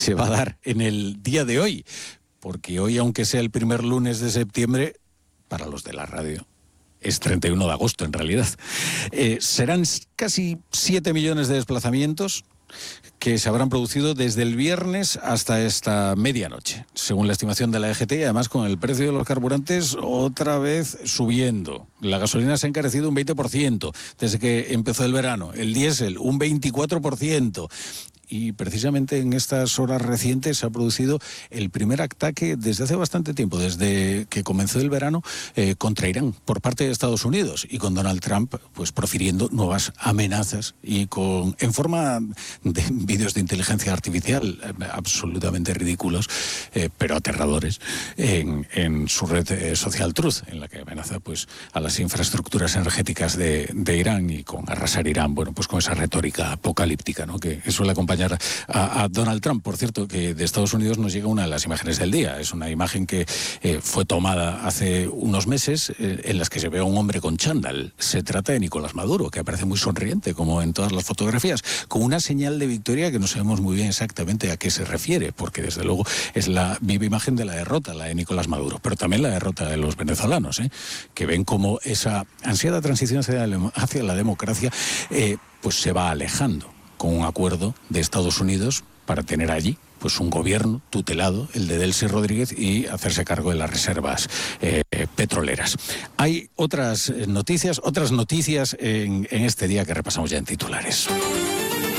se va a dar en el día de hoy, porque hoy, aunque sea el primer lunes de septiembre, para los de la radio es 31 de agosto en realidad. Serán casi 7 millones de desplazamientos que se habrán producido desde el viernes hasta esta medianoche, según la estimación de la EGT, y además con el precio de los carburantes otra vez subiendo. La gasolina se ha encarecido un 20% desde que empezó el verano, el diésel un 24%. Y precisamente en estas horas recientes se ha producido el primer ataque desde hace bastante tiempo, desde que comenzó el verano, contra Irán por parte de Estados Unidos, y con Donald Trump pues profiriendo nuevas amenazas y en forma de vídeos de inteligencia artificial absolutamente ridículos, pero aterradores, en su red social Truth, en la que amenaza pues a las infraestructuras energéticas de Irán, y con arrasar Irán, bueno, pues con esa retórica apocalíptica, ¿no?, que suele acompañar a Donald Trump. Por cierto, que de Estados Unidos nos llega una de las imágenes del día. Es una imagen que fue tomada hace unos meses, en las que se ve a un hombre con chándal. Se trata de Nicolás Maduro, que aparece muy sonriente, como en todas las fotografías, con una señal de victoria que no sabemos muy bien exactamente a qué se refiere, porque desde luego es la viva imagen de la derrota, la de Nicolás Maduro, pero también la derrota de los venezolanos, que ven como esa ansiada transición hacia la democracia pues se va alejando, con un acuerdo de Estados Unidos para tener allí pues un gobierno tutelado, el de Delcy Rodríguez, y hacerse cargo de las reservas petroleras. Hay otras noticias en este día que repasamos ya en titulares.